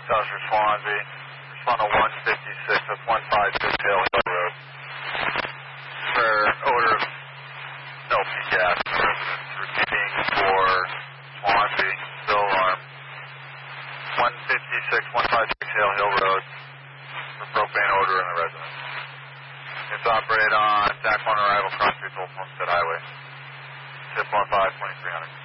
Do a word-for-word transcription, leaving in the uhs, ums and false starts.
South Swansea. Respond to one fifty-six, that's one fifty-six Hale Hill Road. For odor of L P gas in the residence. Repeating for Swansea, still alarm. one fifty-six, one fifty-six Hale Hill Road for propane odor in the residence. It's operated on T A C one arrival, Cross Street, Old Homestead Highway. Tip one five, twenty-three hundred.